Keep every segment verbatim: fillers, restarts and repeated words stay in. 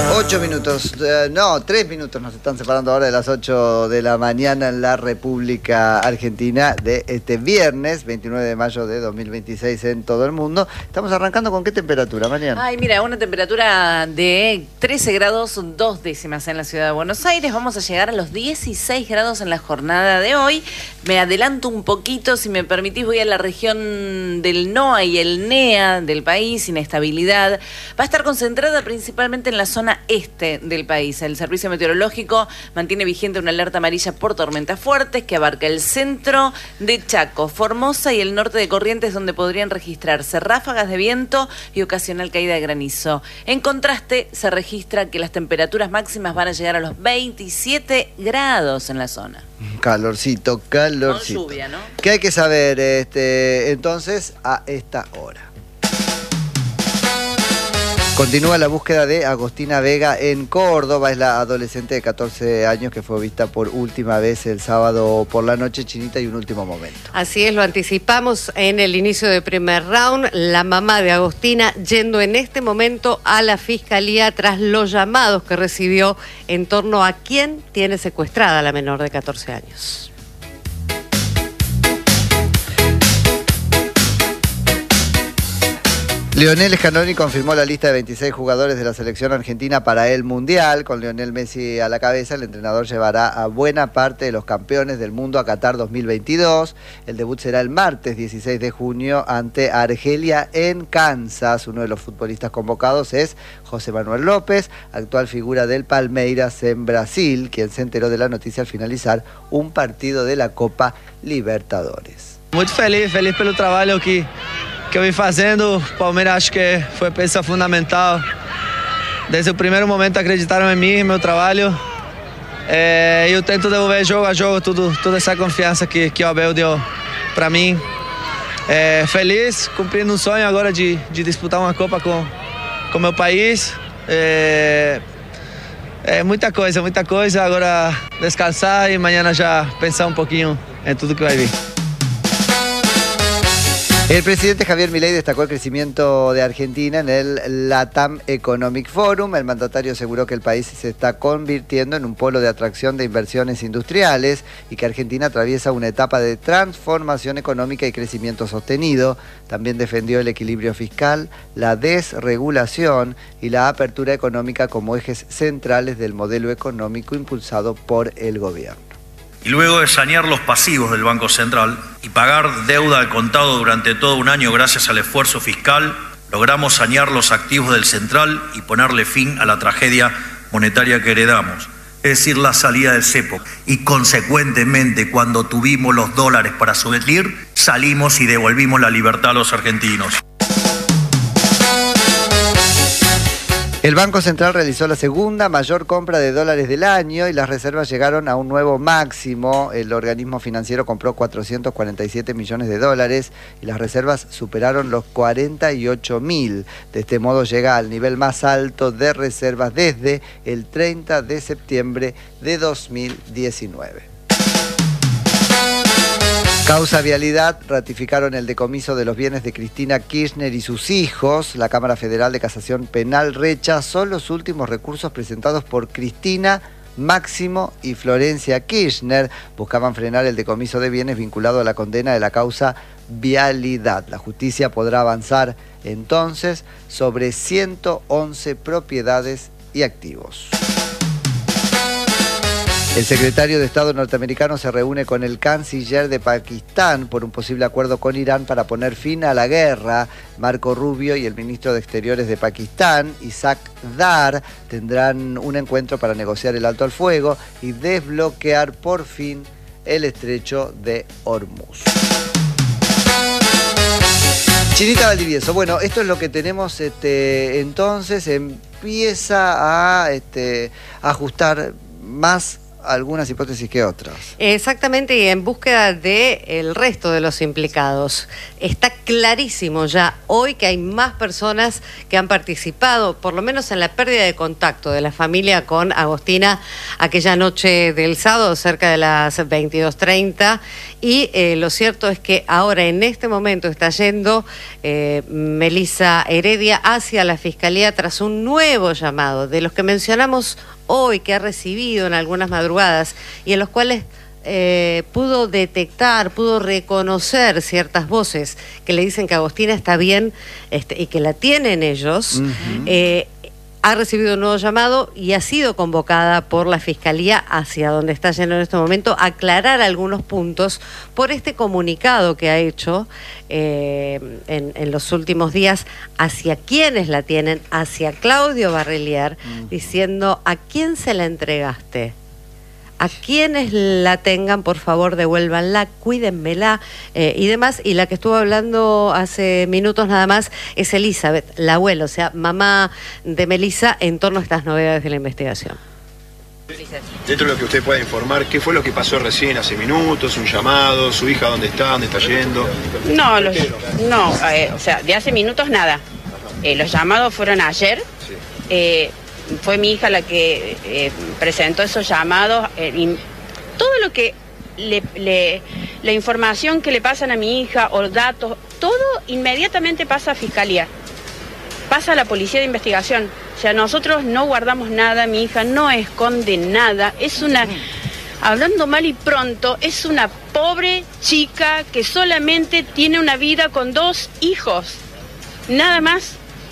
Ocho minutos, uh, no, tres minutos nos están separando ahora de las ocho de la mañana en la República Argentina de este viernes, veintinueve de mayo de dos mil veintiséis en todo el mundo. Estamos arrancando con qué temperatura, Mariana. Ay, mira, una temperatura de trece grados, dos décimas en la ciudad de Buenos Aires. Vamos a llegar a los dieciséis grados en la jornada de hoy. Me adelanto un poquito, si me permitís, voy a la región del NOA y el NEA del país, inestabilidad. Va a estar concentrada principalmente en la zona este del país. El Servicio Meteorológico mantiene vigente una alerta amarilla por tormentas fuertes que abarca el centro de Chaco, Formosa y el norte de Corrientes, donde podrían registrarse ráfagas de viento y ocasional caída de granizo. En contraste, se registra que las temperaturas máximas van a llegar a los veintisiete grados en la zona. Calorcito, calorcito. Con lluvia, ¿no? ¿Qué hay que saber este, entonces a esta hora? Continúa la búsqueda de Agostina Vega en Córdoba. Es la adolescente de catorce años que fue vista por última vez el sábado por la noche. Chinita, y un último momento. Así es, lo anticipamos en el inicio del primer round. La mamá de Agostina yendo en este momento a la fiscalía tras los llamados que recibió en torno a quién tiene secuestrada a la menor de catorce años. Lionel Scaloni confirmó la lista de veintiséis jugadores de la selección argentina para el Mundial. Con Lionel Messi a la cabeza, el entrenador llevará a buena parte de los campeones del mundo a Qatar dos mil veintidós. El debut será el martes dieciséis de junio ante Argelia en Kansas. Uno de los futbolistas convocados es José Manuel López, actual figura del Palmeiras en Brasil, quien se enteró de la noticia al finalizar un partido de la Copa Libertadores. Muito feliz, feliz pelo trabalho que... que eu vim fazendo. O Palmeiras acho que foi peça fundamental. Desde o primeiro momento acreditaram em mim, meu trabalho. É, eu tento devolver jogo a jogo tudo, toda essa confiança que, que o Abel deu para mim. É, feliz, cumprindo um sonho agora de, de disputar uma Copa com com meu país. É, é muita coisa, muita coisa. Agora descansar e amanhã já pensar um pouquinho em tudo que vai vir. El presidente Javier Milei destacó el crecimiento de Argentina en el LATAM Economic Forum. El mandatario aseguró que el país se está convirtiendo en un polo de atracción de inversiones industriales y que Argentina atraviesa una etapa de transformación económica y crecimiento sostenido. También defendió el equilibrio fiscal, la desregulación y la apertura económica como ejes centrales del modelo económico impulsado por el gobierno. Y luego de sanear los pasivos del Banco Central y pagar deuda al contado durante todo un año gracias al esfuerzo fiscal, logramos sanear los activos del Central y ponerle fin a la tragedia monetaria que heredamos, es decir, la salida del cepo. Y consecuentemente, cuando tuvimos los dólares para subvenir, salimos y devolvimos la libertad a los argentinos. El Banco Central realizó la segunda mayor compra de dólares del año y las reservas llegaron a un nuevo máximo. El organismo financiero compró cuatrocientos cuarenta y siete millones de dólares y las reservas superaron los cuarenta y ocho mil. De este modo llega al nivel más alto de reservas desde el treinta de septiembre de dos mil diecinueve. Causa Vialidad ratificaron el decomiso de los bienes de Cristina Kirchner y sus hijos. La Cámara Federal de Casación Penal rechazó los últimos recursos presentados por Cristina, Máximo y Florencia Kirchner. Buscaban frenar el decomiso de bienes vinculado a la condena de la causa Vialidad. La justicia podrá avanzar entonces sobre ciento once propiedades y activos. El secretario de Estado norteamericano se reúne con el canciller de Pakistán por un posible acuerdo con Irán para poner fin a la guerra. Marco Rubio y el ministro de Exteriores de Pakistán, Isaac Dar, tendrán un encuentro para negociar el alto al fuego y desbloquear por fin el estrecho de Hormuz. Chinita Valdivieso, bueno, esto es lo que tenemos este, entonces, empieza a este, ajustar más algunas hipótesis que otras. Exactamente, y en búsqueda del resto de los implicados. Está clarísimo ya hoy que hay más personas que han participado, por lo menos en la pérdida de contacto de la familia con Agostina aquella noche del sábado, cerca de las veintidós treinta, y eh, lo cierto es que ahora en este momento está yendo eh, Melissa Heredia hacia la Fiscalía tras un nuevo llamado, de los que mencionamos hoy, que ha recibido en algunas madrugadas y en los cuales eh, pudo detectar, pudo reconocer ciertas voces que le dicen que Agostina está bien este, y que la tienen ellos. Uh-huh. eh, ha recibido un nuevo llamado y ha sido convocada por la Fiscalía, hacia donde está yendo en este momento, a aclarar algunos puntos por este comunicado que ha hecho eh, en, en los últimos días hacia quienes la tienen, hacia Claudio Barrelier, uh-huh. diciendo: ¿a quién se la entregaste? A quienes la tengan, por favor, devuélvanla, cuídenmela eh, y demás. Y la que estuvo hablando hace minutos nada más es Elizabeth, la abuela, o sea, mamá de Melissa, en torno a estas novedades de la investigación. Dentro de lo que usted pueda informar, ¿qué fue lo que pasó recién, hace minutos? ¿Un llamado? ¿Su hija dónde está? ¿Dónde está yendo? No, los, no eh, o sea, de hace minutos nada. Eh, los llamados fueron ayer. Sí. Eh, Fue mi hija la que eh, presentó esos llamados. Eh, y todo lo que, le, le, la información que le pasan a mi hija o datos, todo inmediatamente pasa a Fiscalía. Pasa a la Policía de Investigación. O sea, nosotros no guardamos nada, mi hija no esconde nada. Es una, hablando mal y pronto, es una pobre chica que solamente tiene una vida con dos hijos. Nada más.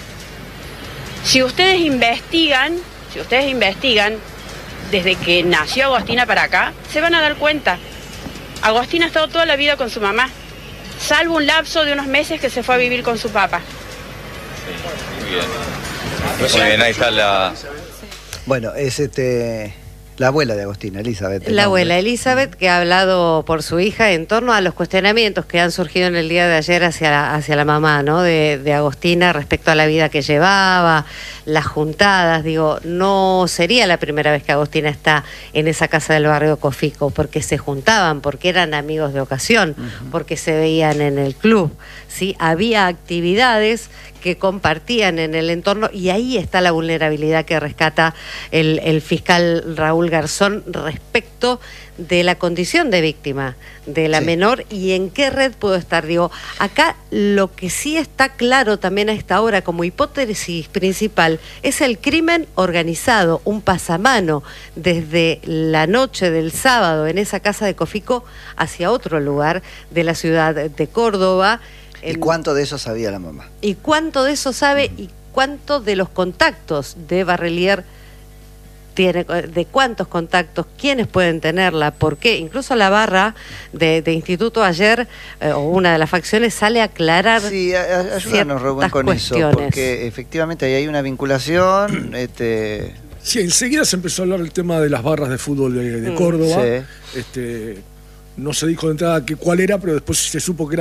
Si ustedes investigan, si ustedes investigan desde que nació Agostina para acá, se van a dar cuenta. Agostina ha estado toda la vida con su mamá, salvo un lapso de unos meses que se fue a vivir con su papá. Sí, muy bien. Muy bien, ahí está la... Bueno, es este... la abuela de Agostina, Elizabeth. La abuela Elizabeth, que ha hablado por su hija en torno a los cuestionamientos que han surgido en el día de ayer hacia la, hacia la mamá, ¿no? De, de Agostina respecto a la vida que llevaba, las juntadas. Digo, no sería la primera vez que Agostina está en esa casa del barrio Cofico, porque se juntaban, porque eran amigos de ocasión, uh-huh. porque se veían en el club, ¿sí? Había actividades que compartían en el entorno, y ahí está la vulnerabilidad que rescata el, el fiscal Raúl Garzón respecto de la condición de víctima de la sí. menor y en qué red pudo estar. Digo, acá lo que sí está claro también a esta hora como hipótesis principal es el crimen organizado, un pasamano desde la noche del sábado en esa casa de Cofico hacia otro lugar de la ciudad de Córdoba. ¿Y cuánto de eso sabía la mamá? ¿Y cuánto de eso sabe y cuánto de los contactos de Barrelier tiene, de cuántos contactos, quiénes pueden tenerla, por qué? Incluso la barra de, de instituto ayer, eh, o una de las facciones, sale a aclarar. Sí, a, ayúdanos, Rubén, con eso, porque efectivamente ahí hay una vinculación. este... Sí, enseguida se empezó a hablar el tema de las barras de fútbol de, de Córdoba. Sí. Este, no se dijo de entrada que cuál era, pero después se supo que era